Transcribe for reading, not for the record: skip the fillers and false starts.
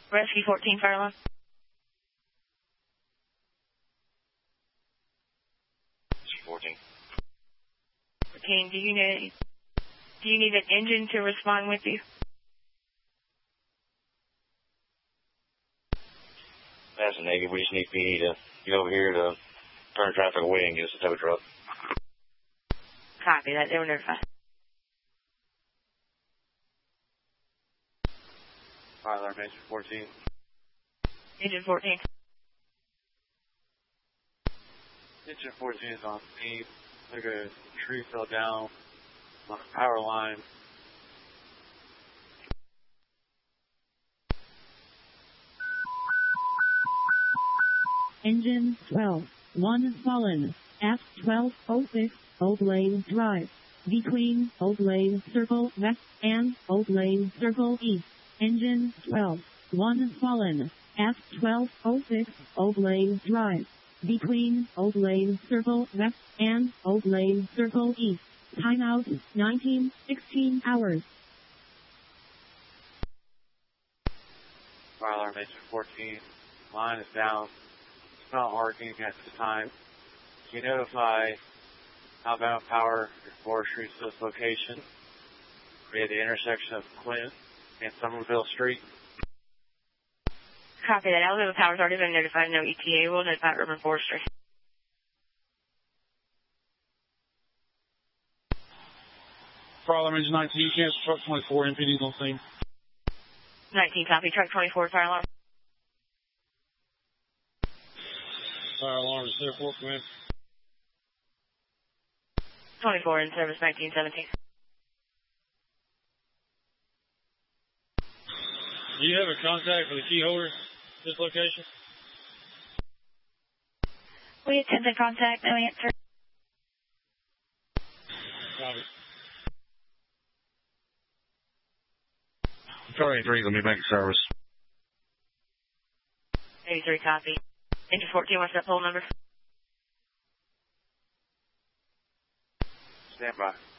Rescue 14, fire alarm. 14. 14, do you need an engine to respond with you? That's a negative. We just need PD to get over here to turn traffic away and get us a tow truck. Copy that. They were notified. Fire alarm, engine 14. Engine 14. Engine 14 is on scene. Like a tree fell down on a power line. Engine 12. 1 fallen. F1206, Old Lane Drive. Between Old Lane Circle West and Old Lane Circle East. Engine 12. 1 fallen. F1206, Old Lane Drive. Between Old Lane Circle West and Old Lane Circle East. Timeout 19:16 hours. Fire alarm, engine 14. Line is down. It's not working at this time. Can you notify outbound power and forestry to this location? We're at the intersection of Clinton and Somerville Street. Copy that. Alabama Power's already been notified. No ETA. We'll notify Urban Forestry. Fire alarm, engine 19, cancel truck 24, MPD's on scene. 19, copy. Truck 24, fire alarm. Fire alarm is there for command. 24 in service, 1917. Do you have a contact for the key holder at this location? We attempted contact, no answer. Copy. Charlie 83 going to be making service. 83, copy. Engine 14, what's that pole number? Stand by.